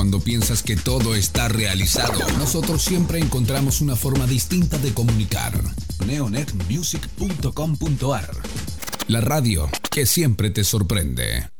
Cuando piensas que todo está realizado, nosotros siempre encontramos una forma distinta de comunicar. neonetmusic.com.ar, la radio que siempre te sorprende.